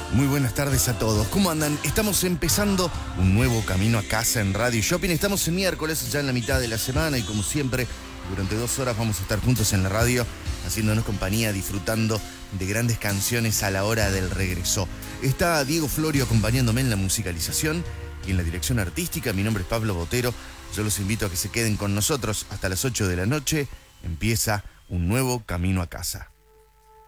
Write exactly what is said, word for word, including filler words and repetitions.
Muy buenas tardes a todos. ¿Cómo andan? Estamos empezando un nuevo camino a casa en Radio Shopping. Estamos en miércoles, ya en la mitad de la semana, y como siempre, durante dos horas vamos a estar juntos en la radio, haciéndonos compañía, disfrutando de grandes canciones a la hora del regreso. Está Diego Florio acompañándome en la musicalización y en la dirección artística. Mi nombre es Pablo Botero. Yo los invito a que se queden con nosotros hasta las ocho de la noche. Empieza un nuevo camino a casa.